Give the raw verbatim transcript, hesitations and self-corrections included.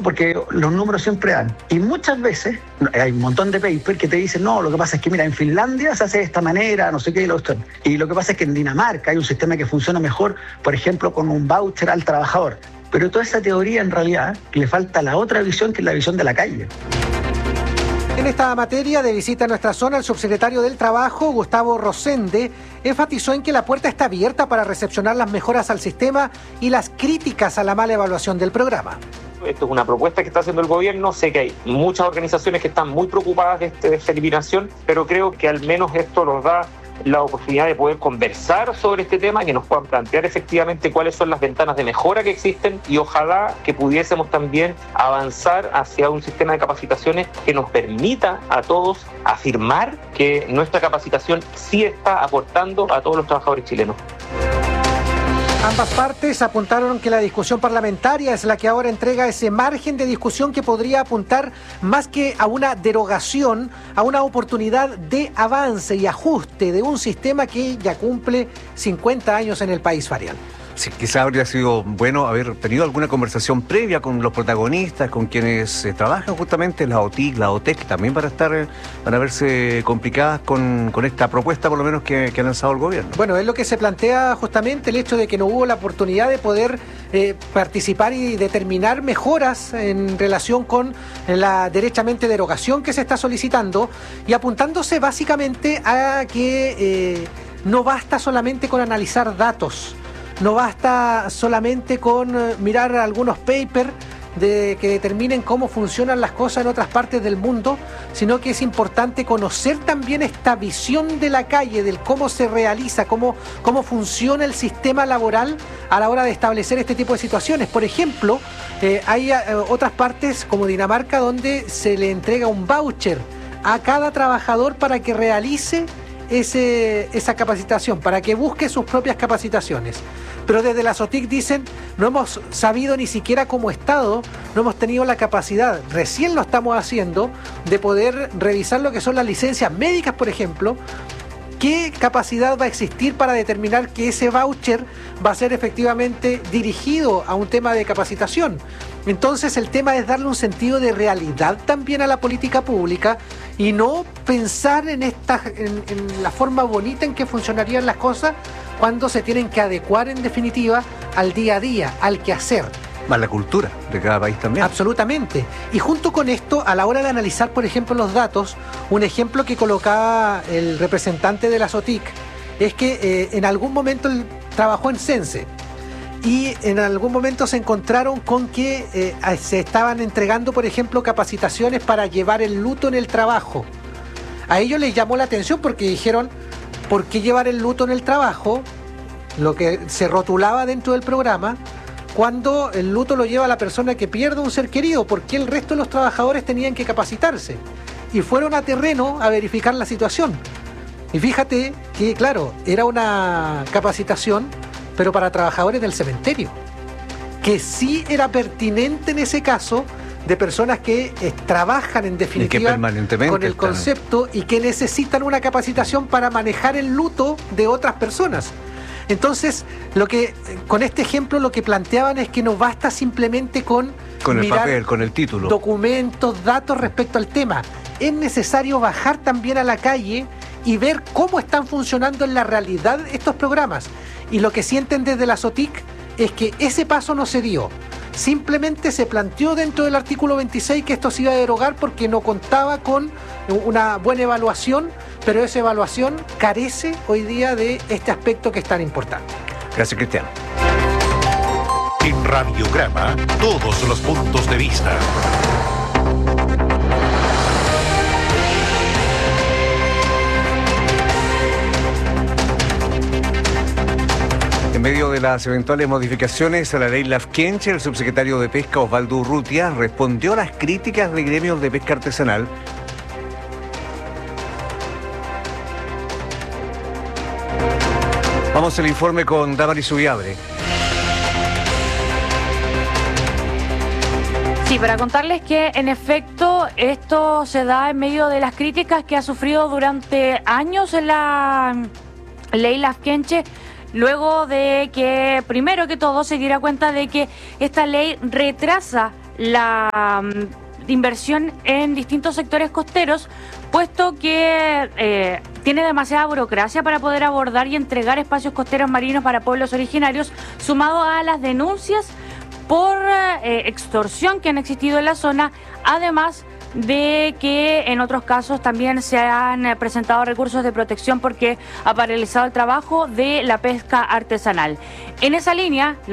porque los números siempre dan. Y muchas veces hay un montón de papers que te dicen, no, lo que pasa es que mira, en Finlandia se hace de esta manera, no sé qué, y lo otro. Y lo que pasa es que en Dinamarca hay un sistema que funciona mejor, por ejemplo, con un voucher al trabajador. Pero toda esa teoría en realidad le falta la otra visión, que es la visión de la calle. En esta materia de visita a nuestra zona, el subsecretario del Trabajo, Gustavo Rosende, enfatizó en que la puerta está abierta para recepcionar las mejoras al sistema y las críticas a la mala evaluación del programa. Esto es una propuesta que está haciendo el gobierno. Sé que hay muchas organizaciones que están muy preocupadas de, este, de esta eliminación, pero creo que al menos esto nos da la oportunidad de poder conversar sobre este tema, que nos puedan plantear efectivamente cuáles son las ventanas de mejora que existen y ojalá que pudiésemos también avanzar hacia un sistema de capacitaciones que nos permita a todos afirmar que nuestra capacitación sí está aportando a todos los trabajadores chilenos. Ambas partes apuntaron que la discusión parlamentaria es la que ahora entrega ese margen de discusión que podría apuntar más que a una derogación, a una oportunidad de avance y ajuste de un sistema que ya cumple cincuenta años en el país, Farial. Sí, quizá habría sido bueno haber tenido alguna conversación previa con los protagonistas, con quienes eh, trabajan justamente la O T I C, la O T E C, también para estar, eh, para verse complicadas con, con esta propuesta, por lo menos que, que ha lanzado el gobierno. Bueno, es lo que se plantea justamente, el hecho de que no hubo la oportunidad de poder eh, participar y determinar mejoras en relación con la derechamente derogación que se está solicitando y apuntándose básicamente a que eh, no basta solamente con analizar datos. No basta solamente con mirar algunos papers de, que determinen cómo funcionan las cosas en otras partes del mundo, sino que es importante conocer también esta visión de la calle, del cómo se realiza, cómo, cómo funciona el sistema laboral a la hora de establecer este tipo de situaciones. Por ejemplo, eh, hay eh, otras partes como Dinamarca donde se le entrega un voucher a cada trabajador para que realice ese, esa capacitación, para que busque sus propias capacitaciones. Pero desde la S O T I C dicen, no hemos sabido ni siquiera como Estado, no hemos tenido la capacidad, recién lo estamos haciendo, de poder revisar lo que son las licencias médicas, por ejemplo. ¿Qué capacidad va a existir para determinar que ese voucher va a ser efectivamente dirigido a un tema de capacitación? Entonces el tema es darle un sentido de realidad también a la política pública y no pensar en, esta, en, en la forma bonita en que funcionarían las cosas cuando se tienen que adecuar en definitiva al día a día, al quehacer. Más la cultura de cada país también. Absolutamente. Y junto con esto, a la hora de analizar, por ejemplo, los datos, un ejemplo que colocaba el representante de la S O T I C es que eh, en algún momento él trabajó en Sense y en algún momento se encontraron con que eh, se estaban entregando, por ejemplo, capacitaciones para llevar el luto en el trabajo. A ellos les llamó la atención porque dijeron, ¿por qué llevar el luto en el trabajo? Lo que se rotulaba dentro del programa, cuando el luto lo lleva a la persona que pierde un ser querido, ¿por qué el resto de los trabajadores tenían que capacitarse? Y fueron a terreno a verificar la situación. Y fíjate que, claro, era una capacitación, pero para trabajadores del cementerio, que sí era pertinente en ese caso de personas que eh, trabajan en definitiva con el concepto y que necesitan una capacitación para manejar el luto de otras personas. Entonces, lo que con este ejemplo lo que planteaban es que no basta simplemente con, con el mirar papel, con el título, documentos, datos respecto al tema. Es necesario bajar también a la calle y ver cómo están funcionando en la realidad estos programas. Y lo que sienten desde la S O T I C es que ese paso no se dio. Simplemente se planteó dentro del artículo veintiséis que esto se iba a derogar porque no contaba con una buena evaluación, pero esa evaluación carece hoy día de este aspecto que es tan importante. Gracias, Cristian. En Radiograma, todos los puntos de vista. En medio de las eventuales modificaciones a la ley Lafkenche, el subsecretario de Pesca, Osvaldo Urrutia, respondió a las críticas de gremios de pesca artesanal. Vamos al informe con Damaris Subiabre. Sí, para contarles que en efecto esto se da en medio de las críticas que ha sufrido durante años en la ley Lafkenche, luego de que primero que todo se diera cuenta de que esta ley retrasa la um, inversión en distintos sectores costeros, puesto que eh, tiene demasiada burocracia para poder abordar y entregar espacios costeros marinos para pueblos originarios, sumado a las denuncias por eh, extorsión que han existido en la zona, además de que en otros casos también se han eh, presentado recursos de protección porque ha paralizado el trabajo de la pesca artesanal. En esa línea,